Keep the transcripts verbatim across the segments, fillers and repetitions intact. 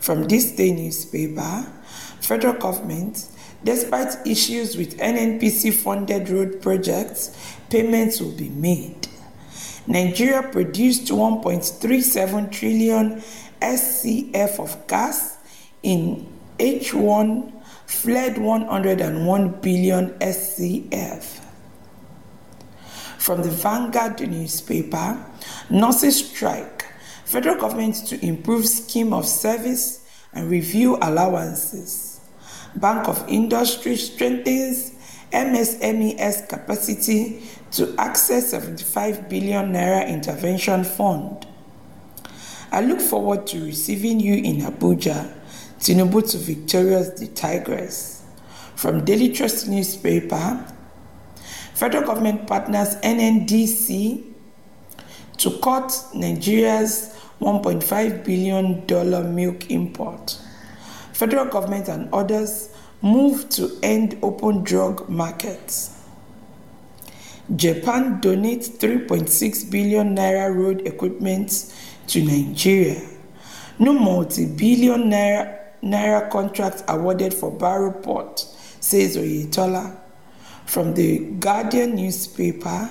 From this day newspaper, federal government, despite issues with N N P C-funded road projects, payments will be made. Nigeria produced one point three seven trillion S C F of gas in H one, fled one hundred one billion S C F. From the Vanguard newspaper, nurses strike, federal government to improve scheme of service and review allowances. Bank of Industry strengthens M S M E's capacity to access seventy-five billion naira intervention fund. I look forward to receiving you in Abuja, Tinubu to victorious the Tigress. From Daily Trust newspaper, federal government partners N N D C to cut Nigeria's one point five billion dollars milk import. Federal government and others move to end open drug markets. Japan donates three point six billion naira road equipment to Nigeria. No multi-billion naira, naira contract awarded for Barrow Port, says Oyetola. From the Guardian newspaper,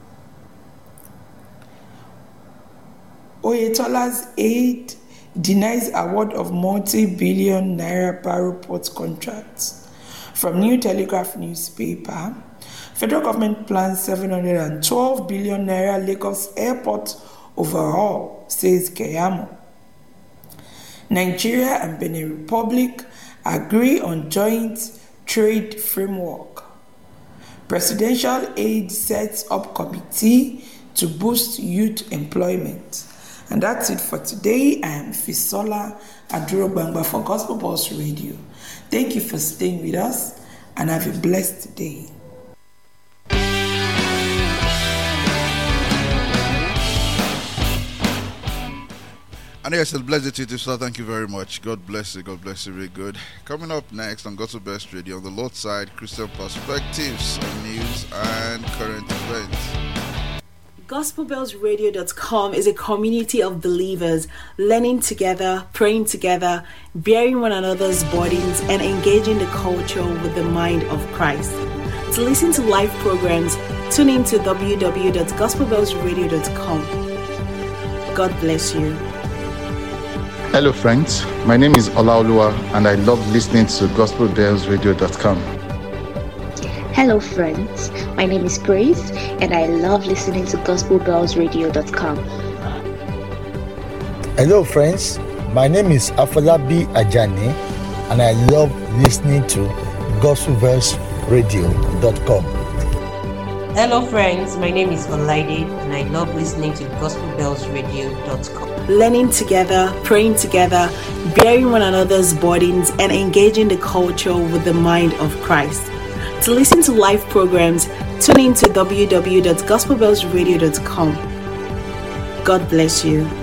Oyetola's aide denies award of multi-billion naira Barrow Port contracts. From New Telegraph newspaper, federal government plans seven hundred twelve billion naira Lagos airport overhaul, says Keyamo. Nigeria and Benin Republic agree on joint trade framework. Presidential aide sets up committee to boost youth employment. And that's it for today. I am Fisola Aduro-Gbangba for Gospel Pulse Radio. Thank you for staying with us and have a blessed day. And yes, it's blessed to you, sir. Thank you very much. God bless you. God bless you. Very good. Coming up next on Gospel Best Radio, on the Lord's Side, Christian Perspectives on news and current events. Gospel Bells Radio dot com is a community of believers learning together, praying together, bearing one another's burdens, and engaging the culture with the mind of Christ. To listen to live programs, tune in to w w w dot gospel bells radio dot com. God bless you. Hello friends, my name is Olaoluwa and I love listening to Gospel Bells Radio dot com. Hello friends, my name is Grace and I love listening to Gospel Bells Radio dot com. Hello friends, my name is Afolabi Ajani and I love listening to Gospel Bells Radio dot com. Hello friends, my name is Olaide and I love listening to Gospel Bells Radio dot com. Learning together, praying together, bearing one another's burdens, and engaging the culture with the mind of Christ. To listen to live programs, tune in to w w w dot gospel bells radio dot com. God bless you.